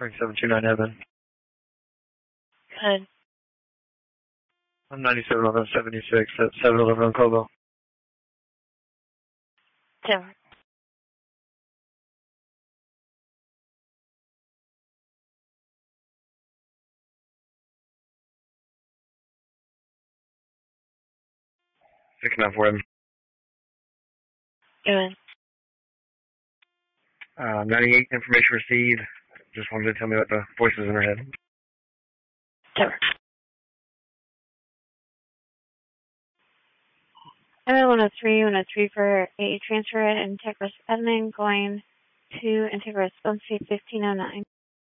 Frank 729 Evan. Good. I'm 971176 at 711 on Kobo. Tower. Picking up for him. Good. 98 information received. Just wanted to tell me what the voices in her head. Tower. Evan 103 for a transfer at Integris admin going to Integris, bump speed 1509.